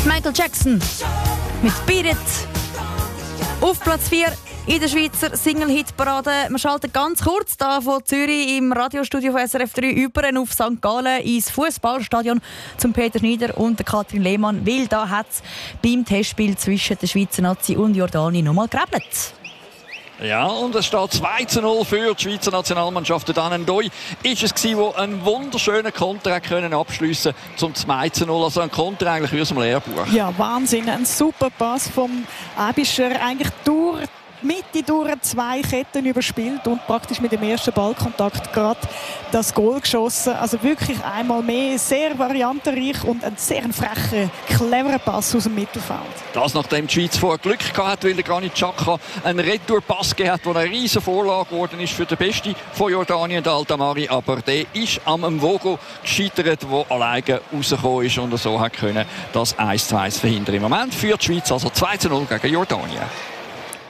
Michael Jackson mit Beat It. Auf Platz 4 in der Schweizer Single-Hit-Parade. Wir schalten ganz kurz da von Zürich im Radiostudio von SRF 3 über auf St. Gallen ins Fußballstadion zum Peter Schneider und Katrin Lehmann, weil da hat es beim Testspiel zwischen der Schweizer Nazi und Jordanien nochmal gerebelt. Ja, und es steht 2:0 für die Schweizer Nationalmannschaft. Und dann Ndoi ist es gewesen, der einen wunderschönen Konter abschliessen zum 2:0. Also ein Konter eigentlich wie aus dem Lehrbuch. Ja, Wahnsinn. Ein super Pass vom Aebischer. Eigentlich durch Mitte durch 2 Ketten überspielt und praktisch mit dem ersten Ballkontakt gerade das Goal geschossen. Also wirklich einmal mehr sehr variantenreich und ein sehr frecher, cleverer Pass aus dem Mittelfeld. Das nachdem die Schweiz vorher Glück gehabt hat, weil der Granit Xhaka einen Retourpass gegeben hat, der eine riesige Vorlage geworden ist für den Besten von Jordanien, der Altamari. Aber der ist am Mvogo gescheitert, der alleine rausgekommen ist und so hat können das 1:1 verhindern. Im Moment führt die Schweiz also 2:0 gegen Jordanien.